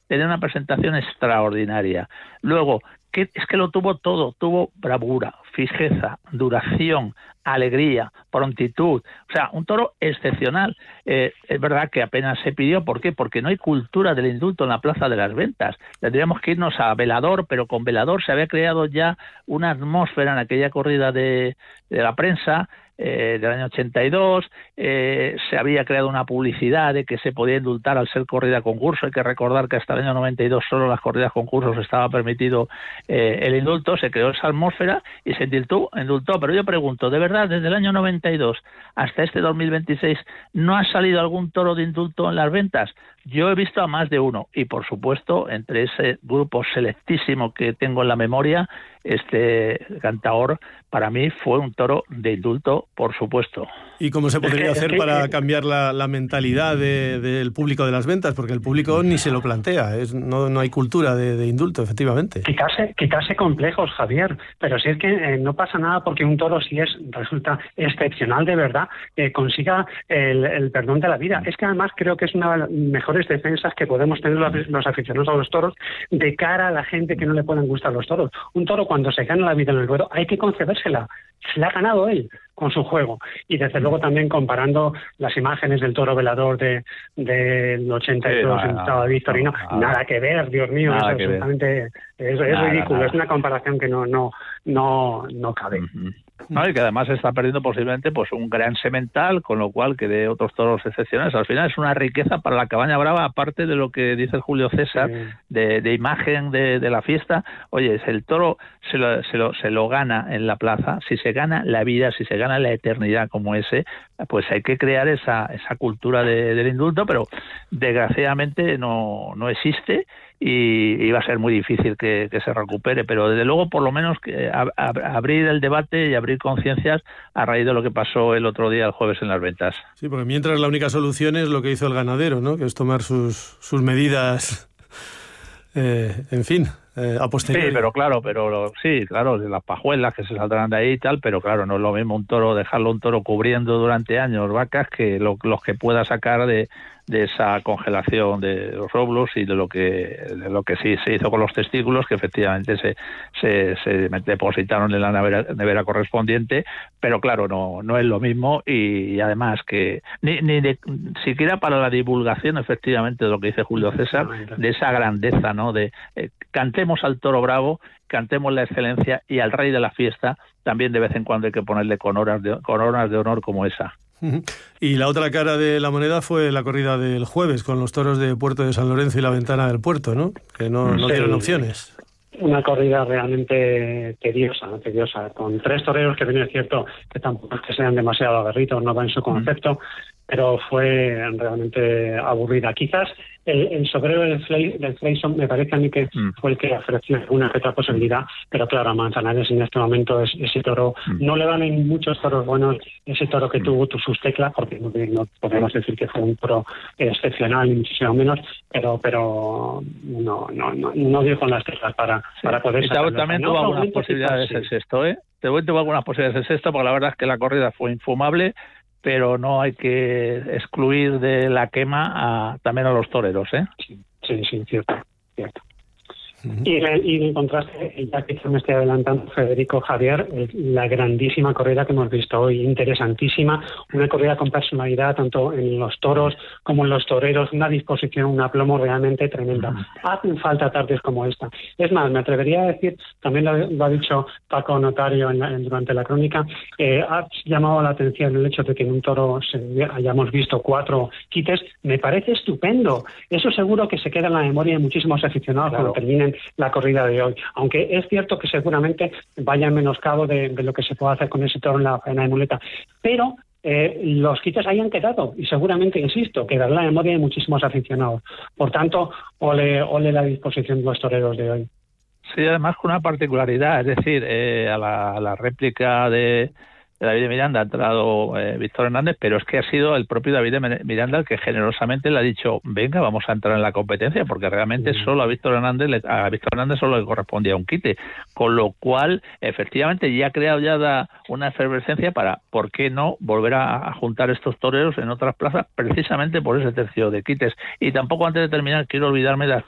tenía una presentación extraordinaria. Luego, es que lo tuvo todo, tuvo bravura, fijeza, duración, alegría, prontitud, o sea, un toro excepcional. Es verdad que apenas se pidió, ¿por qué? Porque no hay cultura del indulto en la Plaza de las Ventas. Tendríamos que irnos a Velador, pero con Velador se había creado ya una atmósfera en aquella corrida de la prensa del año 82, se había creado una publicidad de que se podía indultar al ser corrida concurso. Hay que recordar que hasta el año 92 solo las corridas concursos estaba permitido el indulto, se creó esa atmósfera y se indultó, pero yo pregunto, ¿de verdad desde el año 92 hasta este 2026 no ha salido algún toro de indulto en las ventas? Yo he visto a más de uno y, por supuesto, entre ese grupo selectísimo que tengo en la memoria, este Cantaor para mí fue un toro de indulto, por supuesto. ¿Y cómo se podría hacer para cambiar la mentalidad del público de las ventas? Porque el público ni se lo plantea, no hay cultura de indulto, efectivamente. Quitarse complejos, Javier, pero si es que no pasa nada porque un toro, si resulta excepcional de verdad, consiga el perdón de la vida. Es que además creo que es una de las mejores defensas que podemos tener los aficionados a los toros de cara a la gente que no le puedan gustar los toros. Un toro, cuando se gana la vida en el ruedo, hay que concedérsela. Se la ha ganado él con su juego. Y desde luego también comparando las imágenes del toro velador del 82 en estado de Victorino, nada que ver, Dios mío, es absolutamente es ridículo, es una comparación que no cabe. No, y que además se está perdiendo posiblemente pues un gran semental, con lo cual que de otros toros excepcionales. Al final es una riqueza para la Cabaña Brava, aparte de lo que dice Julio César, de imagen de la fiesta. Oye, si el toro se lo gana en la plaza, si se gana la vida, si se gana la eternidad como ese, pues hay que crear esa cultura del indulto, pero desgraciadamente no existe. Y va a ser muy difícil que se recupere, pero desde luego por lo menos que abrir el debate y abrir conciencias a raíz de lo que pasó el otro día, el jueves, en las ventas. Sí, porque mientras la única solución es lo que hizo el ganadero, ¿no? Que es tomar sus medidas, en fin, a posteriori. Sí, pero claro, de las pajuelas que se saldrán de ahí y tal, pero claro, no es lo mismo dejarlo un toro cubriendo durante años vacas que los que pueda sacar de esa congelación de los óvulos y de lo que sí se hizo con los testículos, que efectivamente se depositaron en la nevera correspondiente, pero claro, no es lo mismo, y además que ni siquiera para la divulgación efectivamente de lo que dice Julio César, de esa grandeza, ¿no? De cantemos al toro bravo, cantemos la excelencia, y al rey de la fiesta también de vez en cuando hay que ponerle coronas de honor como esa. Y la otra cara de la moneda fue la corrida del jueves con los toros de Puerto de San Lorenzo y la Ventana del Puerto, ¿no? Que no dieron opciones. Una corrida realmente tediosa, con tres toreros que bien es cierto que tampoco es que sean demasiado aguerridos, no va en su concepto, pero fue realmente aburrida. Quizás el sobrero del Fleison me parece a mí que fue el que ofreció una otra posibilidad, pero claro, a Manzanares en este momento ese toro, no le van en muchos toros buenos, ese toro que tuvo sus teclas, porque no podemos decir que fue un toro excepcional, ni muchísimo menos, pero no dio con las teclas para poder sacarlo. También tuvo algunas posibilidades el sexto, tuvo algunas posibilidades el sexto, porque la verdad es que la corrida fue infumable, pero no hay que excluir de la quema también a los toreros, ¿eh? Sí, cierto. Y en contraste, ya que me estoy adelantando, Federico, Javier, la grandísima corrida que hemos visto hoy, interesantísima, una corrida con personalidad tanto en los toros como en los toreros, una disposición, un aplomo realmente tremenda. Hacen falta tardes como esta. Es más, me atrevería a decir, también lo ha dicho Paco Notario durante la crónica, ha llamado la atención el hecho de que en un toro hayamos visto 4 quites. Me parece estupendo. Eso seguro que se queda en la memoria de muchísimos aficionados cuando terminen la corrida de hoy, aunque es cierto que seguramente vaya en menoscabo de lo que se puede hacer con ese toro en la faena de muleta, pero los quites hayan quedado y seguramente, insisto, quedará en la memoria de muchísimos aficionados. Por tanto, ole la disposición de los toreros de hoy. Sí, además con una particularidad, es decir, a la réplica de David de Miranda ha entrado Víctor Hernández, pero es que ha sido el propio David de Miranda el que generosamente le ha dicho, venga, vamos a entrar en la competencia, porque realmente solo a Víctor Hernández solo le correspondía un quite, con lo cual efectivamente ya ha creado una efervescencia para, ¿por qué no volver a juntar estos toreros en otras plazas, precisamente por ese tercio de quites? Y tampoco, antes de terminar, quiero olvidarme de